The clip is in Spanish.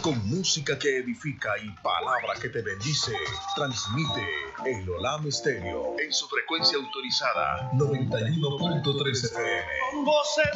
Con música que edifica y palabra que te bendice, transmite el Olam Stereo en su frecuencia autorizada 91.3 FM.